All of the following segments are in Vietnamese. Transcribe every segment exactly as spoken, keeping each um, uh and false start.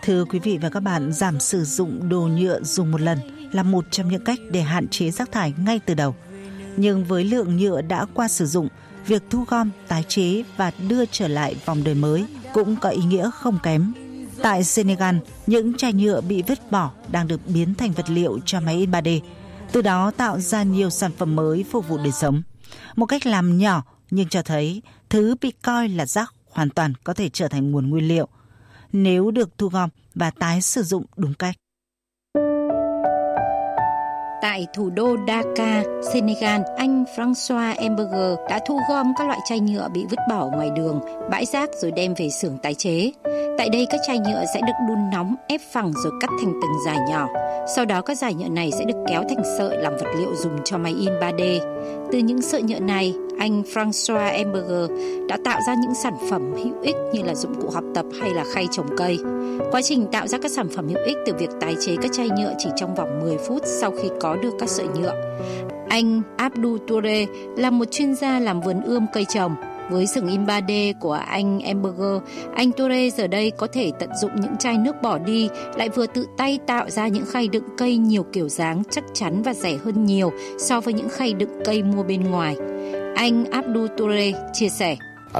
Thưa quý vị và các bạn, giảm sử dụng đồ nhựa dùng một lần là một trong những cách để hạn chế rác thải ngay từ đầu. Nhưng với lượng nhựa đã qua sử dụng, việc thu gom, tái chế và đưa trở lại vòng đời mới cũng có ý nghĩa không kém. Tại Senegal, những chai nhựa bị vứt bỏ đang được biến thành vật liệu cho máy in ba D, từ đó tạo ra nhiều sản phẩm mới phục vụ đời sống. Một cách làm nhỏ nhưng cho thấy thứ bị coi là rác hoàn toàn có thể trở thành nguồn nguyên liệu nếu được thu gom và tái sử dụng đúng cách. Tại thủ đô Dakar, Senegal, anh François Emberger đã thu gom các loại chai nhựa bị vứt bỏ ngoài đường, bãi rác rồi đem về xưởng tái chế. Tại đây các chai nhựa sẽ được đun nóng, ép phẳng rồi cắt thành từng dải nhỏ. Sau đó các dải nhựa này sẽ được kéo thành sợi làm vật liệu dùng cho máy in ba D. Từ những sợi nhựa này, anh François Emberger đã tạo ra những sản phẩm hữu ích như là dụng cụ học tập hay là khay trồng cây. Quá trình tạo ra các sản phẩm hữu ích từ việc tái chế các chai nhựa chỉ trong vòng mười phút sau khi có được các sợi nhựa. Anh Abdou Touré là một chuyên gia làm vườn ươm cây trồng. Với xưởng in ba D của anh Emberger, anh Touré giờ đây có thể tận dụng những chai nước bỏ đi, lại vừa tự tay tạo ra những khay đựng cây nhiều kiểu dáng, chắc chắn và rẻ hơn nhiều so với những khay đựng cây mua bên ngoài. Anh Abdou Touré chia sẻ.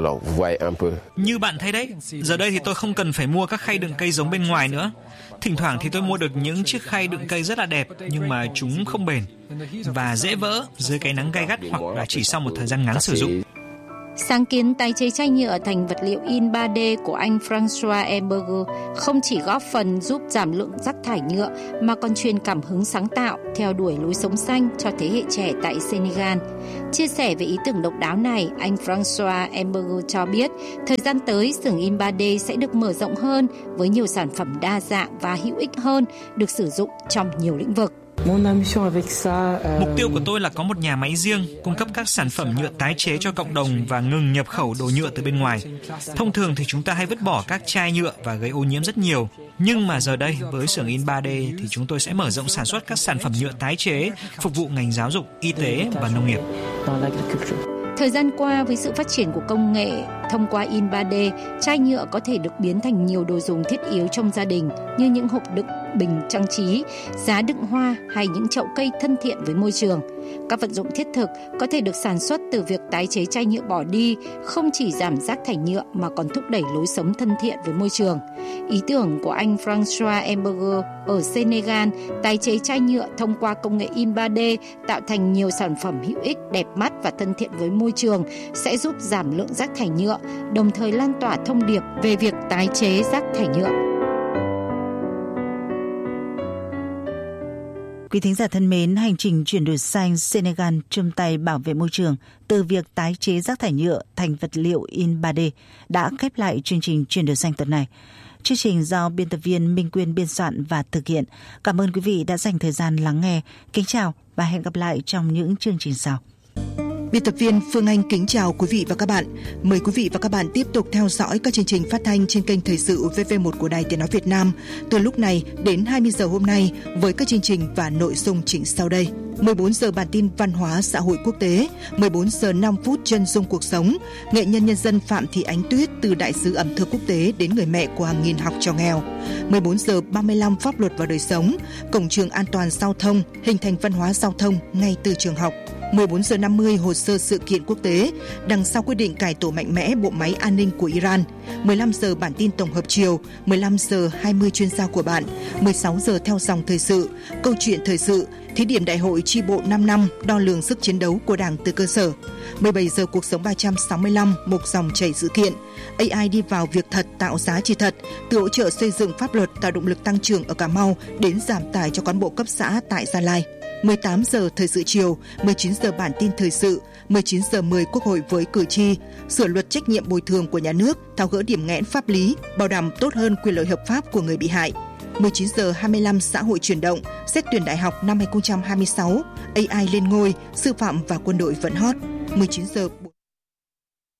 Như bạn thấy đấy, giờ đây thì tôi không cần phải mua các khay đựng cây giống bên ngoài nữa. Thỉnh thoảng thì tôi mua được những chiếc khay đựng cây rất là đẹp, nhưng mà chúng không bền và dễ vỡ dưới cái nắng gay gắt hoặc là chỉ sau một thời gian ngắn sử dụng. Sáng kiến tái chế chai nhựa thành vật liệu in ba D của anh François Emberger không chỉ góp phần giúp giảm lượng rác thải nhựa mà còn truyền cảm hứng sáng tạo, theo đuổi lối sống xanh cho thế hệ trẻ tại Senegal. Chia sẻ về ý tưởng độc đáo này, anh François Emberger cho biết thời gian tới xưởng in ba D sẽ được mở rộng hơn với nhiều sản phẩm đa dạng và hữu ích hơn được sử dụng trong nhiều lĩnh vực. Mục tiêu của tôi là có một nhà máy riêng cung cấp các sản phẩm nhựa tái chế cho cộng đồng và ngừng nhập khẩu đồ nhựa từ bên ngoài. Thông thường thì chúng ta hay vứt bỏ các chai nhựa và gây ô nhiễm rất nhiều. Nhưng mà giờ đây với xưởng in ba D thì chúng tôi sẽ mở rộng sản xuất các sản phẩm nhựa tái chế phục vụ ngành giáo dục, y tế và nông nghiệp. Thời gian qua, với sự phát triển của công nghệ thông qua in ba D, chai nhựa có thể được biến thành nhiều đồ dùng thiết yếu trong gia đình như những hộp đựng bình trang trí, giá đựng hoa hay những chậu cây thân thiện với môi trường. Các vật dụng thiết thực có thể được sản xuất từ việc tái chế chai nhựa bỏ đi, không chỉ giảm rác thải nhựa mà còn thúc đẩy lối sống thân thiện với môi trường. Ý tưởng của anh François Emberger ở Senegal tái chế chai nhựa thông qua công nghệ in ba D tạo thành nhiều sản phẩm hữu ích, đẹp mắt và thân thiện với môi trường sẽ giúp giảm lượng rác thải nhựa, đồng thời lan tỏa thông điệp về việc tái chế rác thải nhựa. Quý thính giả thân mến, hành trình chuyển đổi xanh Senegal chung tay bảo vệ môi trường từ việc tái chế rác thải nhựa thành vật liệu in ba D đã khép lại chương trình chuyển đổi xanh tuần này. Chương trình do biên tập viên Minh Quyên biên soạn và thực hiện. Cảm ơn quý vị đã dành thời gian lắng nghe. Kính chào và hẹn gặp lại trong những chương trình sau. Biên tập viên Phương Anh kính chào quý vị và các bạn. Mời quý vị và các bạn tiếp tục theo dõi các chương trình phát thanh trên kênh Thời sự vê vê một của Đài Tiếng nói Việt Nam từ lúc này đến hai mươi giờ hôm nay với các chương trình và nội dung chính sau đây. mười bốn giờ bản tin văn hóa xã hội quốc tế, mười bốn giờ năm phút chân dung cuộc sống, nghệ nhân nhân dân Phạm Thị Ánh Tuyết từ đại sứ ẩm thực quốc tế đến người mẹ của hàng nghìn học trò nghèo. mười bốn giờ ba mươi lăm pháp luật và đời sống, cổng trường an toàn giao thông, hình thành văn hóa giao thông ngay từ trường học. mười bốn giờ năm mươi hồ sơ sự kiện quốc tế, đằng sau quyết định cải tổ mạnh mẽ bộ máy an ninh của Iran. mười lăm giờ bản tin tổng hợp chiều, mười lăm giờ hai mươi chuyên gia của bạn, mười sáu giờ theo dòng thời sự, câu chuyện thời sự, thí điểm đại hội chi bộ năm năm đo lường sức chiến đấu của Đảng từ cơ sở. mười bảy giờ cuộc sống ba trăm sáu mươi lăm, một dòng chảy sự kiện. a i đi vào việc thật tạo giá trị thật, từ hỗ trợ xây dựng pháp luật tạo động lực tăng trưởng ở Cà Mau đến giảm tải cho cán bộ cấp xã tại Gia Lai. mười tám giờ thời sự chiều, mười chín giờ bản tin thời sự, mười chín giờ mười Quốc hội với cử tri, sửa luật trách nhiệm bồi thường của nhà nước, tháo gỡ điểm nghẽn pháp lý, bảo đảm tốt hơn quyền lợi hợp pháp của người bị hại. mười chín giờ hai mươi lăm xã hội chuyển động, xét tuyển đại học năm hai không hai sáu, a i lên ngôi, sư phạm và quân đội vẫn hot. mười chín giờ